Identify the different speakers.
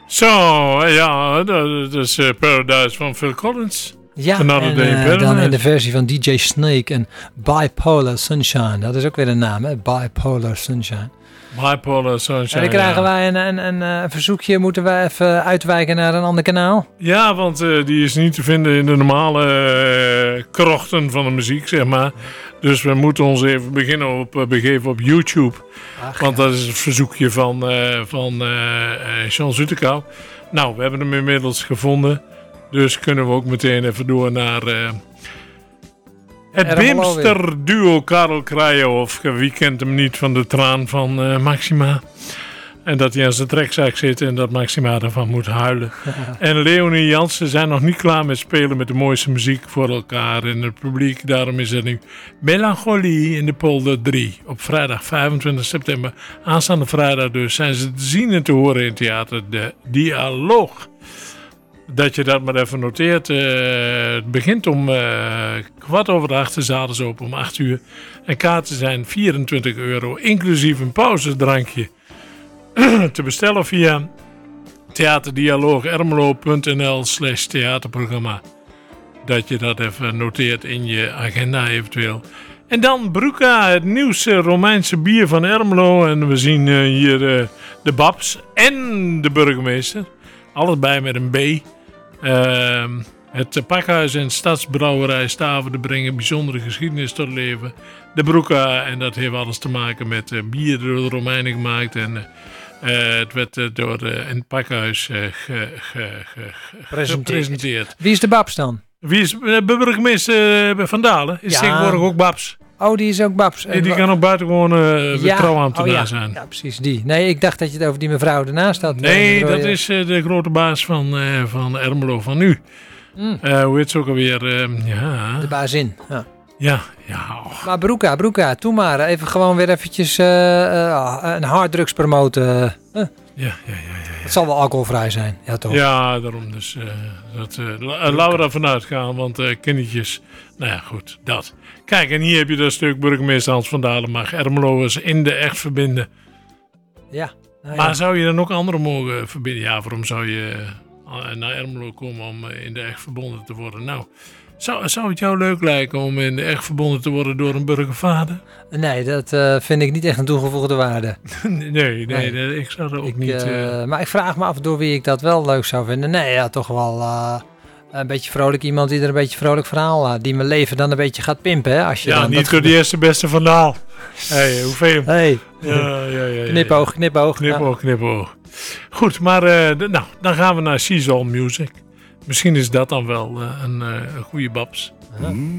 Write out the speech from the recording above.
Speaker 1: Zo, ja, dat is Paradise van Phil Collins.
Speaker 2: Ja, en dan in de versie van DJ Snake en Bipolar Sunshine. Dat is ook weer een naam, hè? Bipolar Sunshine.
Speaker 1: Bipolar Sunshine,
Speaker 2: en dan krijgen wij een verzoekje. Moeten wij even uitwijken naar een ander kanaal?
Speaker 1: Ja, want die is niet te vinden in de normale krochten van de muziek, zeg maar. Dus we moeten ons even begeven op YouTube. Want dat is het verzoekje van Jean Zutekou. Nou, we hebben hem inmiddels gevonden. Dus kunnen we ook meteen even door naar het Beemster duo Karel Krajov. Wie kent hem niet van de traan van Maxima. En dat hij aan zijn trekzak zit en dat Maxima ervan moet huilen. En Leonie Jansen zijn nog niet klaar met spelen met de mooiste muziek voor elkaar in het publiek. Daarom is er nu Melancholie in de Polder 3 op vrijdag 25 september. Aanstaande vrijdag dus zijn ze te zien en te horen in theater De Dialoog. Dat je dat maar even noteert. Het begint om 7:15. De zaal is open om 8 uur. En kaarten zijn €24, inclusief een pauzedrankje. Te bestellen via theaterdialoogermelo.nl/theaterprogramma. Dat je dat even noteert in je agenda eventueel. En dan Bruca, het nieuwste Romeinse bier van Ermelo. En we zien hier de Babs en de burgemeester. Allebei met een B. Het pakhuis en stadsbrouwerij Staverde brengen bijzondere geschiedenis tot leven. De Bruca, en dat heeft alles te maken met bier door de Romeinen gemaakt. En het werd door in het pakhuis gepresenteerd.
Speaker 2: Wie is de Babs dan?
Speaker 1: Wie is de burgemeester Van Dalen? Is tegenwoordig ook Babs.
Speaker 2: Oh, die is ook Babs.
Speaker 1: Die kan ook buitengewoon trouwambtenaar zijn.
Speaker 2: Ja, precies die. Nee, ik dacht dat je het over die mevrouw ernaast had.
Speaker 1: Nee, dat is de grote baas van Ermelo van nu. Hoe heet ze ook alweer?
Speaker 2: De bazin.
Speaker 1: Ja.
Speaker 2: Maar Broeka, doe maar. Even gewoon weer eventjes een harddrugs promoten.
Speaker 1: Ja.
Speaker 2: Het zal wel alcoholvrij zijn. Ja, toch?
Speaker 1: Ja, daarom dus. Laten we daar vanuit gaan, want kindertjes... Nou ja, goed, dat. Kijk, en hier heb je dat stuk burgemeester Hans van Dalen mag Ermeloers in de echt verbinden.
Speaker 2: Ja.
Speaker 1: Maar zou je dan ook anderen mogen verbinden? Ja, waarom zou je naar Ermelo komen om in de echt verbonden te worden? Nou... Zou het jou leuk lijken om in de echt verbonden te worden door een burgervader?
Speaker 2: Nee, dat vind ik niet echt een toegevoegde waarde.
Speaker 1: Nee, ik zou er ook niet...
Speaker 2: Maar ik vraag me af door wie ik dat wel leuk zou vinden. Nee, ja, toch wel een beetje vrolijk iemand die er een beetje vrolijk verhaal... die mijn leven dan een beetje gaat pimpen, hè? Als je
Speaker 1: ja,
Speaker 2: dan
Speaker 1: niet door de eerste beste vandaal. Hey, hoe vind je hem?
Speaker 2: Hey.
Speaker 1: Ja.
Speaker 2: Knipoog.
Speaker 1: Goed, maar dan gaan we naar She's All Music. Misschien is dat dan wel een goede Babs.